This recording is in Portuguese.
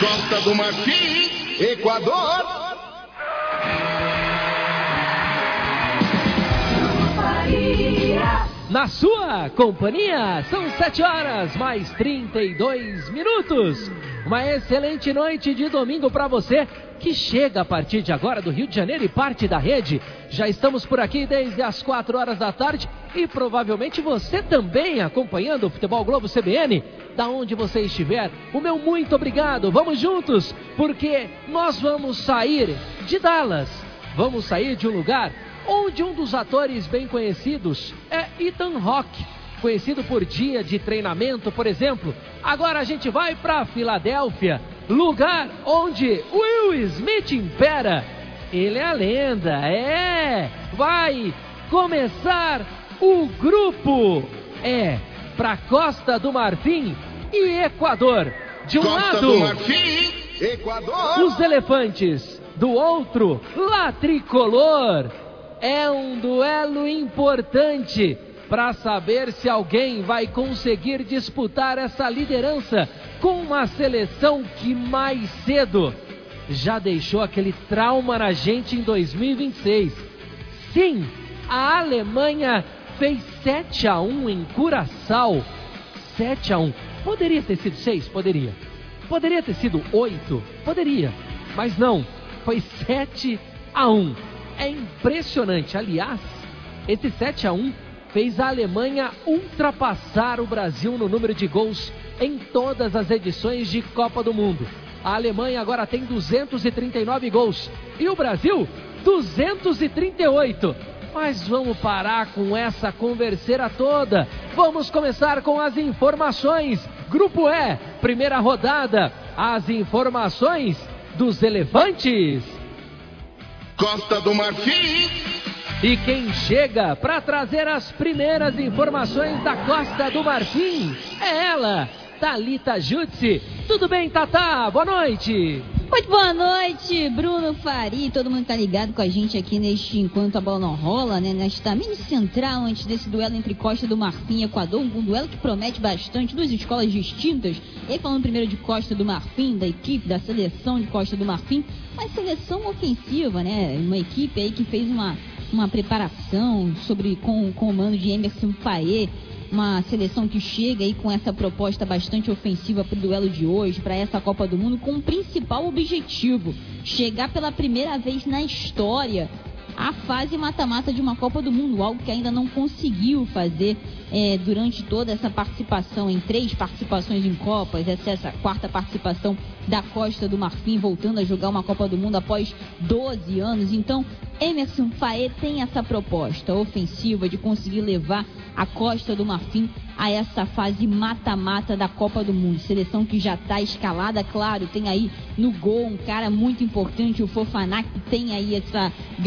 Costa do Marfim, Equador. Na sua companhia, são 7 horas mais 32 minutos. Uma excelente noite de domingo para você que chega a partir de agora do Rio de Janeiro e parte da rede. Já estamos por aqui desde as 4 horas da tarde e provavelmente você também acompanhando o Futebol Globo CBN, da onde você estiver. O meu muito obrigado. Vamos juntos, porque nós vamos sair de Dallas. Vamos sair de um lugar onde um dos atores bem conhecidos é Ethan Hawke, conhecido por Dia de Treinamento, por exemplo. Agora a gente vai para Filadélfia, lugar onde Will Smith impera. Ele é a lenda, vai começar o grupo. Para Costa do Marfim e Equador. De um Costa lado, do Marfim, Equador. Os elefantes. Do outro, lá tricolor. É um duelo importante para saber se alguém vai conseguir disputar essa liderança com uma seleção que mais cedo já deixou aquele trauma na gente em 2026. Sim, a Alemanha fez 7-1 em Curaçao. 7-1. Poderia ter sido 6? Poderia. Poderia ter sido 8? Poderia. Mas não, foi 7-1. É impressionante. Aliás, esse 7-1 fez a Alemanha ultrapassar o Brasil no número de gols em todas as edições de Copa do Mundo. A Alemanha agora tem 239 gols e o Brasil 238. Mas vamos parar com essa converseira toda. Vamos começar com as informações. Grupo E, primeira rodada. As informações dos elefantes. Costa do Marfim. E quem chega para trazer as primeiras informações da Costa do Marfim é ela, Thalita Jutsi. Tudo bem, Tatá? Boa noite. Muito boa noite, Bruno Fari. Todo mundo tá ligado com a gente aqui neste Enquanto a Bola Não Rola, né? Nesta mini central antes desse duelo entre Costa do Marfim e Equador. Um duelo que promete bastante, duas escolas distintas. E aí, falando primeiro de Costa do Marfim, da equipe, da seleção de Costa do Marfim. Uma seleção ofensiva, né? Uma equipe aí que fez uma preparação com o comando de Emerson Faé. Uma seleção que chega aí com essa proposta bastante ofensiva para o duelo de hoje, para essa Copa do Mundo, com o principal objetivo: chegar pela primeira vez na história à fase mata-mata de uma Copa do Mundo, algo que ainda não conseguiu fazer durante toda essa participação, em 3 participações em Copas, essa 4ª participação da Costa do Marfim, voltando a jogar uma Copa do Mundo após 12 anos. Então, Emerson Faé tem essa proposta ofensiva de conseguir levar a Costa do Marfim a essa fase mata-mata da Copa do Mundo. Seleção que já está escalada, claro, tem aí no gol um cara muito importante, o Fofana, que tem aí essa